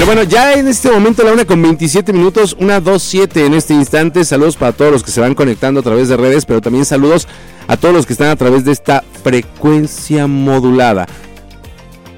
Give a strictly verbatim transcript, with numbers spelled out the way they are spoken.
bueno, ya en este momento la una con veintisiete minutos, una dos siete en este instante. Saludos para todos los que se van conectando a través de redes, pero también saludos a todos los que están a través de esta frecuencia modulada.